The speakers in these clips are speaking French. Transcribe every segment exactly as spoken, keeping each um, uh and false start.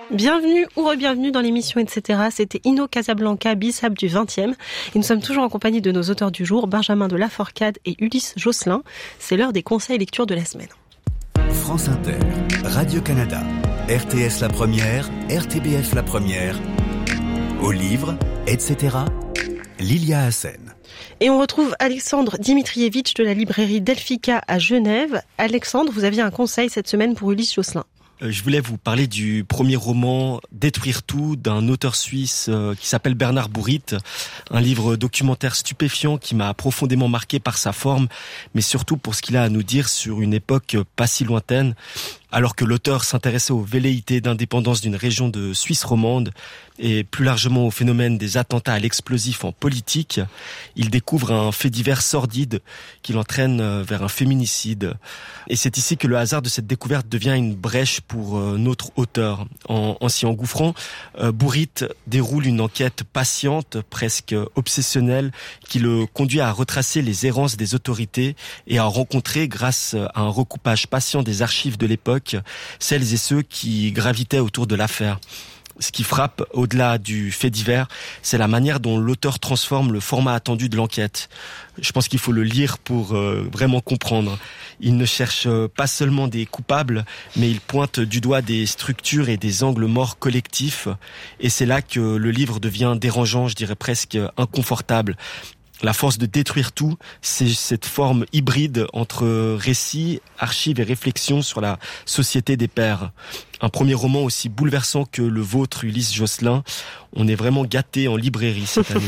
Bienvenue ou re-bienvenue dans l'émission et cetera. C'était Inno Casablanca, Bissap du vingtième. Et nous sommes toujours en compagnie de nos auteurs du jour, Benjamin de Laforcade et Ulysse Josselin. C'est l'heure des conseils lecture de la semaine. France Inter, Radio-Canada, R T S La Première, R T B F La Première, au livre, et cetera. Lilia Hassen. Et on retrouve Alexandre Dimitrievitch de la librairie Delphica à Genève. Alexandre, vous aviez un conseil cette semaine pour Ulysse Josselin. Je voulais vous parler du premier roman « Détruire tout » d'un auteur suisse qui s'appelle Bernard Bourrit, un livre documentaire stupéfiant qui m'a profondément marqué par sa forme, mais surtout pour ce qu'il a à nous dire sur une époque pas si lointaine. Alors que l'auteur s'intéressait aux velléités d'indépendance d'une région de Suisse romande et plus largement au phénomène des attentats à l'explosif en politique, il découvre un fait divers sordide qui l'entraîne vers un féminicide. Et c'est ici que le hasard de cette découverte devient une brèche pour notre auteur. En, en s'y engouffrant, Bourrit déroule une enquête patiente, presque obsessionnelle, qui le conduit à retracer les errances des autorités et à rencontrer, grâce à un recoupage patient des archives de l'époque, celles et ceux qui gravitaient autour de l'affaire. Ce qui frappe, au-delà du fait divers, c'est la manière dont l'auteur transforme le format attendu de l'enquête. Je pense qu'il faut le lire pour euh, vraiment comprendre. Il ne cherche pas seulement des coupables, mais il pointe du doigt des structures et des angles morts collectifs. Et c'est là que le livre devient dérangeant, je dirais presque inconfortable. La force de détruire tout, c'est cette forme hybride entre récit, archives et réflexion sur la société des pairs. Un premier roman aussi bouleversant que le vôtre, Ulysse Josselin. On est vraiment gâtés en librairie cette année.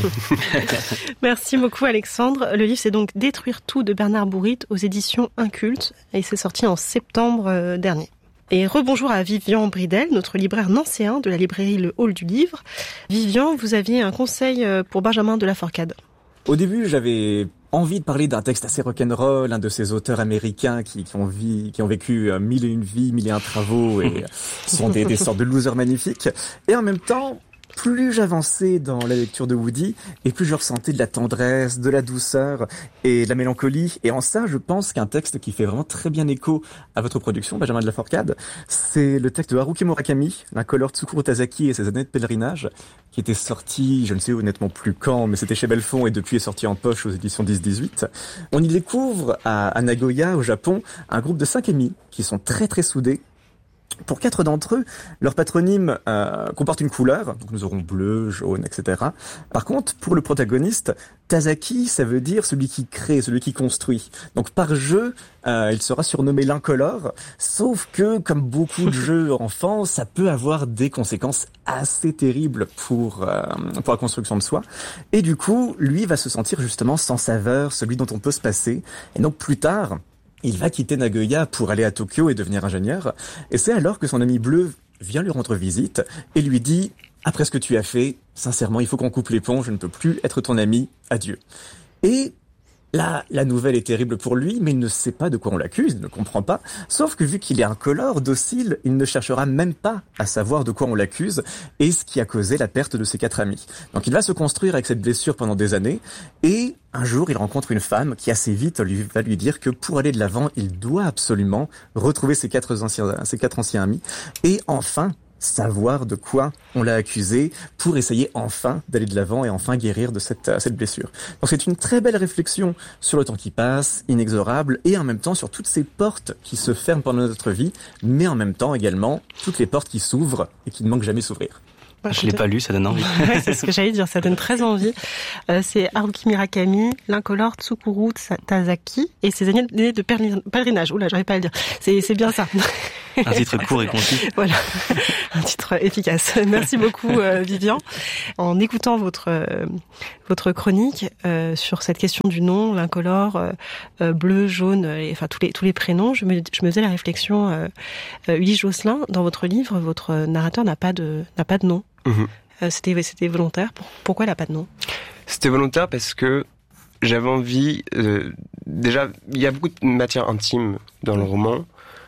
Merci beaucoup Alexandre. Le livre c'est donc Détruire tout de Bernard Bourrit aux éditions Inculte et c'est sorti en septembre dernier. Et rebonjour à Vivian Bridel, notre libraire nancéen de la librairie Le Hall du Livre. Vivian, vous aviez un conseil pour Benjamin de Laforcade. Au début, j'avais envie de parler d'un texte assez rock'n'roll, un de ces auteurs américains qui, qui, ont, vi, qui ont vécu euh, mille et une vies, mille et un travaux et sont des, des sortes de losers magnifiques. Et en même temps, plus j'avançais dans la lecture de Woody, et plus je ressentais de la tendresse, de la douceur et de la mélancolie. Et en ça, je pense qu'un texte qui fait vraiment très bien écho à votre production, Benjamin de Laforcade, c'est le texte de Haruki Murakami, l'incolore Tsukuru Tazaki et ses années de pèlerinage, qui était sorti, je ne sais honnêtement plus quand, mais c'était chez Belfond et depuis est sorti en poche aux éditions dix dix-huit. On y découvre à, à Nagoya, au Japon, un groupe de cinq amis qui sont très très soudés. Pour quatre d'entre eux, leur patronyme euh, comporte une couleur, donc nous aurons bleu, jaune, et cetera. Par contre, pour le protagoniste, Tazaki, ça veut dire celui qui crée, celui qui construit. Donc par jeu, euh, il sera surnommé l'incolore, sauf que, comme beaucoup de jeux enfants, ça peut avoir des conséquences assez terribles pour, euh, pour la construction de soi. Et du coup, lui va se sentir justement sans saveur, celui dont on peut se passer. Et donc plus tard, il va quitter Nagoya pour aller à Tokyo et devenir ingénieur. Et c'est alors que son ami bleu vient lui rendre visite et lui dit « Après ce que tu as fait, sincèrement, il faut qu'on coupe les ponts, je ne peux plus être ton ami, adieu. » Et là, la nouvelle est terrible pour lui, mais il ne sait pas de quoi on l'accuse, il ne comprend pas. Sauf que vu qu'il est incolore, docile, il ne cherchera même pas à savoir de quoi on l'accuse et ce qui a causé la perte de ses quatre amis. Donc il va se construire avec cette blessure pendant des années et un jour, il rencontre une femme qui assez vite lui, va lui dire que pour aller de l'avant, il doit absolument retrouver ses quatre anciens, ses quatre anciens amis et enfin savoir de quoi on l'a accusé pour essayer enfin d'aller de l'avant et enfin guérir de cette, cette blessure. Donc c'est une très belle réflexion sur le temps qui passe, inexorable, et en même temps sur toutes ces portes qui se ferment pendant notre vie, mais en même temps également toutes les portes qui s'ouvrent et qui ne manquent jamais s'ouvrir. Bah, je l'ai pas lu, ça donne envie. Ouais, c'est ce que j'allais dire, ça donne très envie. Euh, c'est Haruki Murakami, l'incolore Tsukuru Tazaki et ses années de pèlerinage. Oula, j'arrive pas à le dire. C'est, c'est bien ça. Un titre court et concis. Voilà, un titre efficace. Merci beaucoup, euh, Vivian. En écoutant votre euh, votre chronique euh, sur cette question du nom, l'incolore, euh, euh, bleu, jaune, et, enfin tous les tous les prénoms, je me je me faisais la réflexion. Euh, euh, Ulysse Josselin, dans votre livre, votre narrateur n'a pas de n'a pas de nom. Mmh. Euh, c'était c'était volontaire. Pourquoi il n'a pas de nom ? C'était volontaire parce que j'avais envie. Euh, déjà, il y a beaucoup de matière intime dans le roman.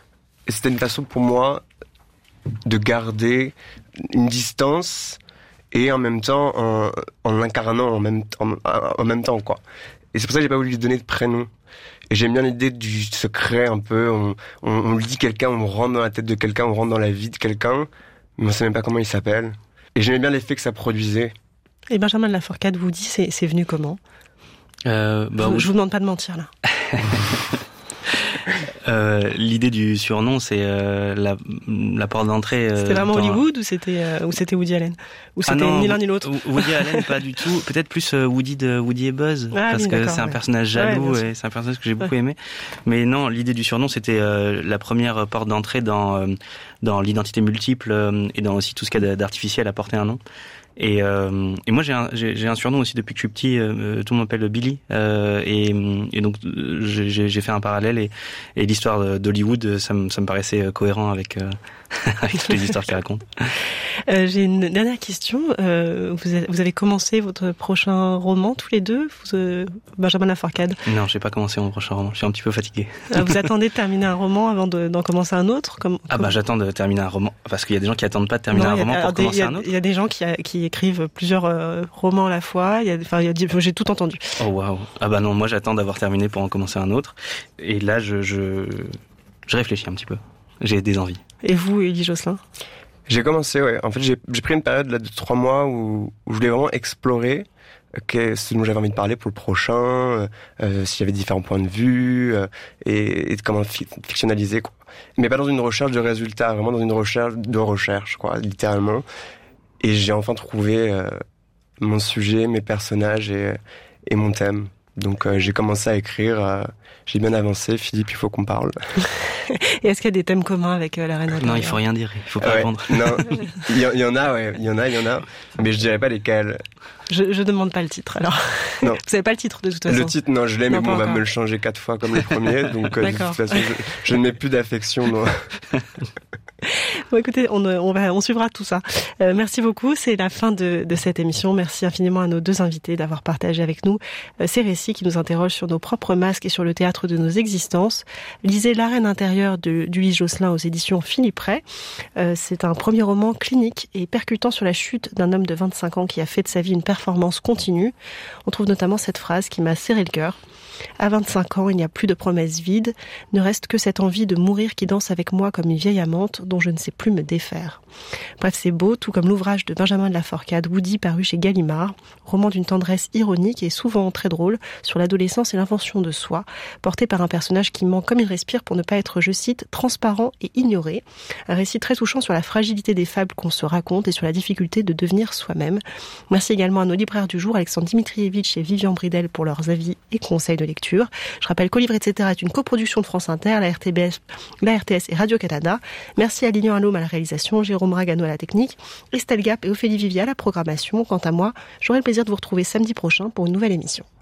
Et c'était une façon pour moi de garder une distance et en même temps en, en l'incarnant en même, en, en même temps quoi. Et c'est pour ça que j'ai pas voulu lui donner de prénom. Et j'aime bien l'idée du secret un peu. On, on, on lit quelqu'un, on rentre dans la tête de quelqu'un, on rentre dans la vie de quelqu'un, mais on sait même pas comment il s'appelle. Et j'aimais bien l'effet que ça produisait. Et Benjamin de la Forcade vous dit, c'est, c'est venu comment euh, bah, je, oui. je vous demande pas de mentir là. euh, l'idée du surnom, c'est euh, la, la porte d'entrée. Euh, c'était vraiment dans... Hollywood ou c'était euh, ou c'était Woody Allen ou c'était ah non, ni l'un ni l'autre? Woody Allen, pas du tout. Peut-être plus euh, Woody de Woody et Buzz, ah, parce oui, que c'est un ouais. personnage jaloux ouais, et c'est un personnage que j'ai beaucoup ouais. aimé. Mais non, l'idée du surnom, c'était euh, la première porte d'entrée dans euh, dans l'identité multiple euh, et dans aussi tout ce qu'il y a d'artificiel à porter un nom. Et, euh, et moi j'ai un, j'ai, j'ai un surnom aussi depuis que je suis petit, euh, tout le monde m'appelle Billy, euh, et, et donc j'ai, j'ai fait un parallèle et, et l'histoire d'Hollywood, ça me, ça me paraissait cohérent avec, euh, avec toutes les histoires qu'il raconte. Euh, j'ai une dernière question. Euh, vous, avez, vous avez commencé votre prochain roman tous les deux, vous, euh, Benjamin de la Forcade? Non, j'ai pas commencé mon prochain roman. Je suis un petit peu fatigué. Euh, vous attendez de terminer un roman avant de, d'en commencer un autre comme, Ah comme... bah j'attends de terminer un roman parce qu'il y a des gens qui attendent pas de terminer non, un roman a, pour des, commencer a, un autre. Il y a des gens qui, a, qui écrivent plusieurs euh, romans à la fois. Il y a, enfin, il y a, j'ai tout entendu. Oh waouh. Ah bah non, moi j'attends d'avoir terminé pour en commencer un autre. Et là, je je, je réfléchis un petit peu. J'ai des envies. Et vous, Élie Josselin? J'ai commencé, ouais. En fait, j'ai, j'ai pris une période là de trois mois où, où je voulais vraiment explorer okay, ce dont j'avais envie de parler pour le prochain, euh, euh, s'il y avait différents points de vue euh, et, et de comment fi- fictionnaliser, quoi. Mais pas dans une recherche de résultats, vraiment dans une recherche de recherche, quoi, littéralement. Et j'ai enfin trouvé euh, mon sujet, mes personnages et, et mon thème. Donc euh, j'ai commencé à écrire, euh, j'ai bien avancé. Philippe, il faut qu'on parle. Et est-ce qu'il y a des thèmes communs avec euh, la Reine intérieure? Non, il faut rien dire, il faut pas ouais, répondre. Non, il y, y en a, ouais, il y en a, il y en a, mais je dirais pas lesquels. Je, je demande pas le titre, alors. Non. Vous savez pas le titre de toute façon. Le titre, non, je l'ai, mais non, bon, on va encore. me le changer quatre fois comme le premier, donc euh, de toute façon, je, je ne mets plus d'affection. Non. Bon, écoutez, on, on va, on suivra tout ça. Euh, merci beaucoup. C'est la fin de, de cette émission. Merci infiniment à nos deux invités d'avoir partagé avec nous euh, ces récits qui nous interrogent sur nos propres masques et sur le théâtre de nos existences. Lisez La Reine intérieure de d'Ulysse Josselin aux éditions Philippe Ray. Euh, c'est un premier roman clinique et percutant sur la chute d'un homme de vingt-cinq ans qui a fait de sa vie une performance continue. On trouve notamment cette phrase qui m'a serré le cœur. À vingt-cinq ans, il n'y a plus de promesses vides, ne reste que cette envie de mourir qui danse avec moi comme une vieille amante dont je ne sais plus me défaire. Bref, c'est beau, tout comme l'ouvrage de Benjamin de la Forcade, Woody, paru chez Gallimard, roman d'une tendresse ironique et souvent très drôle sur l'adolescence et l'invention de soi, porté par un personnage qui ment comme il respire pour ne pas être, je cite, transparent et ignoré. Un récit très touchant sur la fragilité des fables qu'on se raconte et sur la difficulté de devenir soi-même. Merci également à nos libraires du jour, Alexandre Dimitrievitch et Vivian Bridel, pour leurs avis et conseils de lecture. Je rappelle qu'Au Livre, et cetera est une coproduction de France Inter, la R T B S, la R T S et Radio-Canada. Merci à Lilian Allôme à la réalisation, Jérôme Ragano à la technique, Estelle Gap et Ophélie Vivia à la programmation. Quant à moi, j'aurai le plaisir de vous retrouver samedi prochain pour une nouvelle émission.